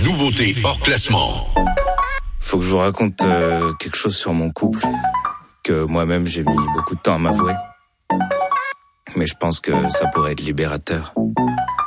nouveautés hors classement. Faut que je vous raconte quelque chose sur mon couple que moi-même j'ai mis beaucoup de temps à m'avouer. Mais je pense que ça pourrait être libérateur.